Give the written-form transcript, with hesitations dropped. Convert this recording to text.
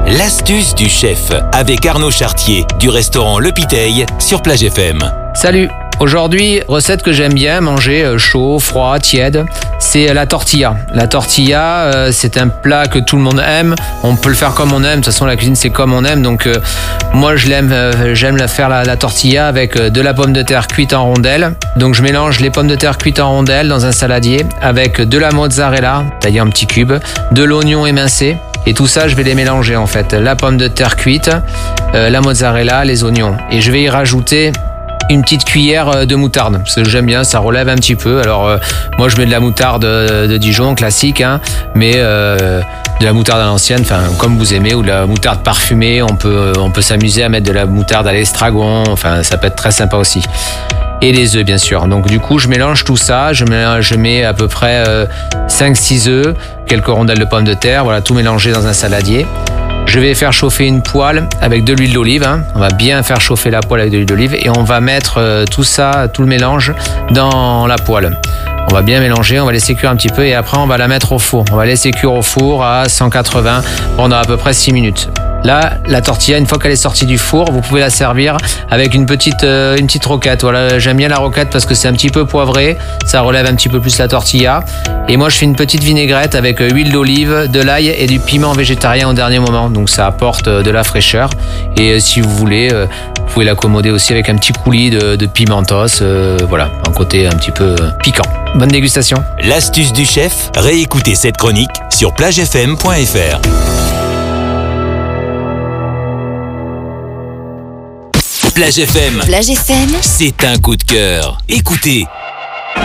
L'astuce du chef avec Arnaud Chartier du restaurant Le Piteil sur Plage FM. Salut! Aujourd'hui, recette que j'aime bien manger chaud, froid, tiède, c'est la tortilla. La tortilla, c'est un plat que tout le monde aime. On peut le faire comme on aime. De toute façon, la cuisine, c'est comme on aime. Donc, moi, j'aime faire la tortilla avec de la pomme de terre cuite en rondelles. Donc, je mélange les pommes de terre cuites en rondelles dans un saladier avec de la mozzarella, taillée en petits cubes, de l'oignon émincé. Et tout ça, je vais les mélanger en fait. La pomme de terre cuite, la mozzarella, les oignons. Et je vais y rajouter une petite cuillère de moutarde, parce que j'aime bien, ça relève un petit peu. Alors moi je mets de la moutarde de Dijon classique, mais de la moutarde à l'ancienne, enfin comme vous aimez, ou de la moutarde parfumée. On peut s'amuser à mettre de la moutarde à l'estragon, enfin ça peut être très sympa aussi. Et les œufs bien sûr. Donc du coup je mélange tout ça, je mets à peu près 5-6 œufs, quelques rondelles de pommes de terre, voilà, tout mélangé dans un saladier. Je vais faire chauffer une poêle avec de l'huile d'olive. On va bien faire chauffer la poêle avec de l'huile d'olive et on va mettre tout ça, tout le mélange dans la poêle. On va bien mélanger, on va laisser cuire un petit peu et après on va la mettre au four. On va laisser cuire au four à 180 pendant à peu près 6 minutes. Là, la tortilla, une fois qu'elle est sortie du four, vous pouvez la servir avec une petite roquette. Voilà, j'aime bien la roquette parce que c'est un petit peu poivré, ça relève un petit peu plus la tortilla. Et moi, je fais une petite vinaigrette avec huile d'olive, de l'ail et du piment végétarien au dernier moment. Donc, ça apporte de la fraîcheur. Et si vous voulez, vous pouvez l'accommoder aussi avec un petit coulis de pimentos. Voilà, un côté un petit peu piquant. Bonne dégustation. L'astuce du chef, réécoutez cette chronique sur plagefm.fr. Plage FM, Plage FM, c'est un coup de cœur. Écoutez.